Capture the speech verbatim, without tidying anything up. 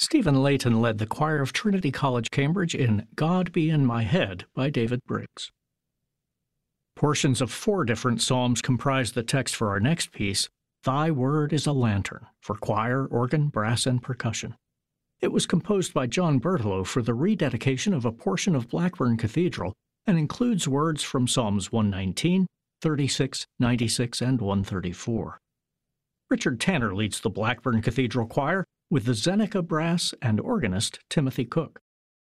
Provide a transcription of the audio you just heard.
Stephen Layton led the choir of Trinity College, Cambridge in God Be in My Head by David Briggs. Portions of four different psalms comprise the text for our next piece, Thy Word is a Lantern, for choir, organ, brass, and percussion. It was composed by John Berthelot for the rededication of a portion of Blackburn Cathedral and includes words from Psalms one nineteen, thirty-six, ninety-six, and one thirty-four. Richard Tanner leads the Blackburn Cathedral Choir with the Zeneca Brass and organist Timothy Cook.